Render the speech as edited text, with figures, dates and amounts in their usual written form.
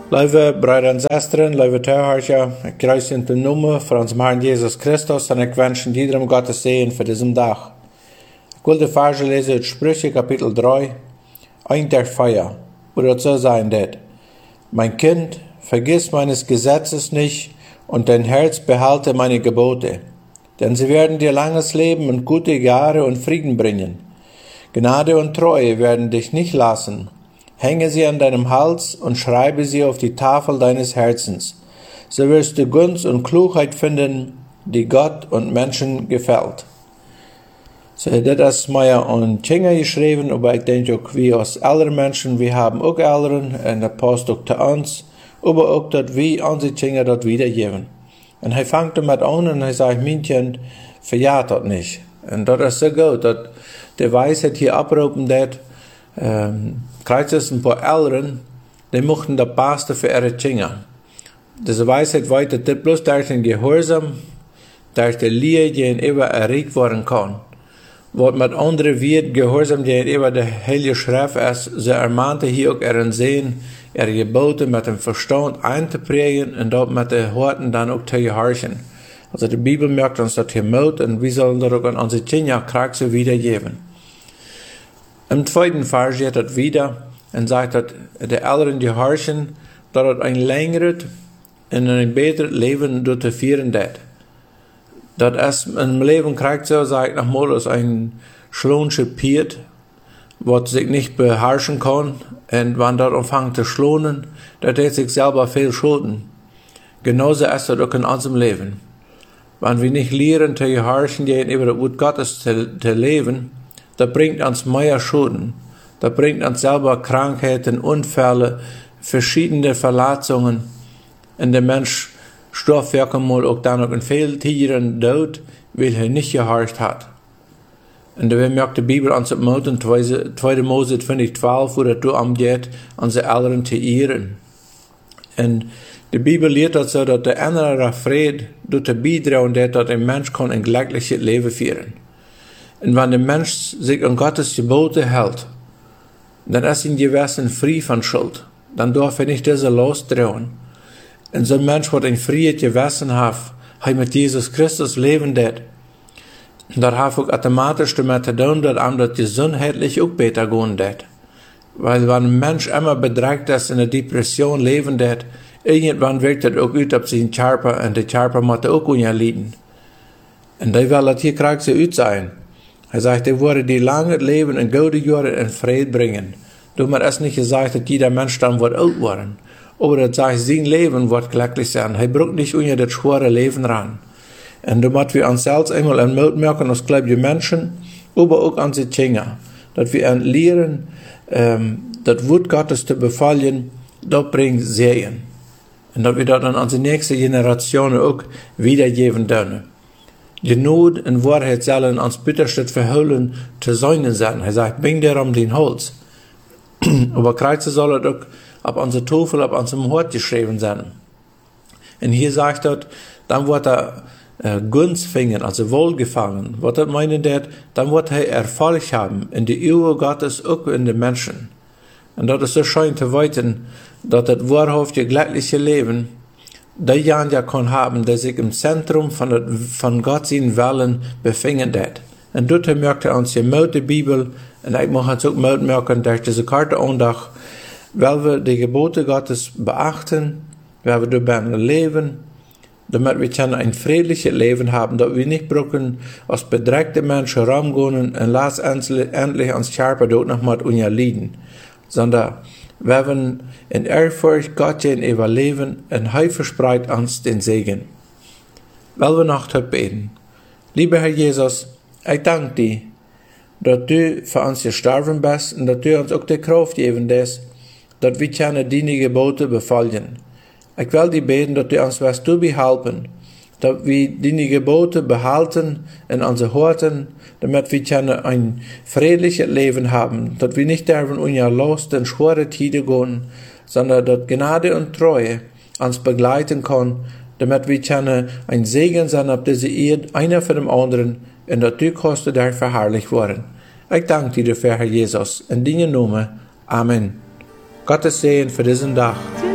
Lieve broeder en zusteren, lieve toehoorders, ik kruis in de naam van onze Herr Jesus Christus en ik wens iedereen Gottes Segen für diesen Dag. Ik wil de verse lezen uit Sprüche Kapitel 3, 1 der 4, wo das so sein wird. Mein Kind, vergiss meines Gesetzes nicht und dein Herz behalte meine Gebote, denn sie werden dir langes Leben und gute Jahre und Frieden bringen. Gnade und Treue werden dich nicht lassen. Hänge sie an deinem Hals und schreibe sie auf die Tafel deines Herzens. So wirst du Gunst und Klugheit finden, die Gott und Menschen gefällt. So, das ist mir an Kinder geschrieben, aber ich denke auch, wie als ältere Menschen, wir haben auch Eltern, und das passt auch zu uns, aber auch, dass wir unsere Kinder das wiedergeben. Und er fängt damit an und er sagt, mein Kind, verjagt das nicht. Und das ist so gut, dass die Weisheit hier abrufen wird, krijgt es ein paar Eltern, die mochten das Beste für ihre Kinder. Diese Weisheit weiß, dass das bloß durch den Gehorsam, durch die Liebe gegenüber erreicht werden kann. Was mit anderen wird, Gehorsam gegenüber der Heilige Schrift ist, so ermahnte hier auch ihren Sehen, ihre Gebote mit dem Verstand einzuprägen und dort mit den Worten dann auch zu gehorchen. Also die Bibel merkt uns das hier Mut und wir sollen das auch an unsere Kinder so wiedergeben. Im zweiten Vers steht das wieder und sagt, dass die Eltern gehorchen, dass es ein längeres und ein besseres Leben durchzuführen wird. Das ist im Leben kriegt so, sagt nach Modus, ein schlonische Piet, was sich nicht beherrschen kann, und wenn das anfängt zu schlonen, das hat sich selber viel schulden. Genauso ist das auch in unserem Leben. Wenn wir nicht lernen zu gehorchen gegenüber das Wort Gottes zu leben, das bringt uns mehr Schulden. Das bringt uns selber Krankheiten, Unfälle, verschiedene Verletzungen. Und der Mensch stirbt wirklich mal auch dann auch in vielen Tieren tot, weil er nicht gehorcht hat. Und da merkt die Bibel uns im Mut 2. Mose 20,12, wo das darum geht, unsere Eltern zu ehren. Und die Bibel lehrt das so, dass der innere Friede durch die beitragen, dass ein Mensch kann ein glückliches Leben führen. Und wenn der Mensch sich an Gottes Gebote hält, dann ist ihm gewissen frei von Schuld. Dann darf er nicht diese losdrehen. Und so ein Mensch, der ein freies Gewissen hat, mit Jesus Christus leben wird, das hat auch automatisch damit zu tun, dass ihm das gesundheitlich auch besser gehen wird. Weil wenn ein Mensch immer bedrängt ist, in der Depression leben wird, irgendwann wirkt das auch aus auf seinen Körper und der Körper muss auch leiden. Und da will das hier kriegt so aus sein. Er sagt, er würde die lange Leben und gute Jahre in Frieden bringen. Du hast es nicht gesagt, dass jeder Mensch dann wird alt werden. Aber das sagt, sein Leben wird glücklich sein. Er braucht nicht unter das schwere Leben ran. Und du musst wir uns selbst einmal in Mut merken, als gläubige Menschen, aber auch an die Kinder. Dass wir lernen, das Wort Gottes zu befallen, das bringt Segen. Und dass wir das an unsere nächste Generation auch wiedergeben dürfen. Die Not und Wahrheit sollen uns bitterstatt verhüllen zu sein sein. Er sagt, bring dir um den Holz. Aber Kreuze soll auch auf unsere Tafel, auf unserem Hort geschrieben sein. Und hier sagt er, dann wird er Gunst finden, also Wohlgefallen. Was das meint er, dann wird er Erfolg haben in die Ehe Gottes, auch in den Menschen. Und das ist so schön zu weiten, dass das wahrhaftige, glückliche Leben derjenige ja kann haben, der sich im Zentrum von Gott seinen Willen befinden wird. Und dort merkt er uns die Mut der Bibel, und ich muss uns auch Mut merken durch diese Karte Ondach, weil wir die Gebote Gottes beachten, weil wir dabei leben, damit wir ein friedliches Leben haben, dass wir nicht brauchen, als bedrängte Menschen rumgehen und letztendlich uns Körper dort noch mal leiden, sondern wir werden in Ehrfurcht Gott gegenüber leben und er verspricht uns den Segen. Weil wir noch beten. Lieber Herr Jesus, ich danke dir, dass du für uns gestorben bist und dass du uns auch die Kraft geben hast, dass wir deine Gebote befolgen. Ich will dir beten, dass du uns wirst du behelfen, dass wir deine Gebote behalten in unseren Horten, damit wir ein friedliches Leben haben, dass wir nicht derben unser Lust in schwere Tide gehen, sondern dass Gnade und Treue uns begleiten kann, damit wir ein Segen sein auf diese Erde, einer für den anderen, und dass du kannst der verherrlicht worden. Ich danke dir dafür, Herr Jesus, in deinem Namen. Amen. Gottes Segen für diesen Tag.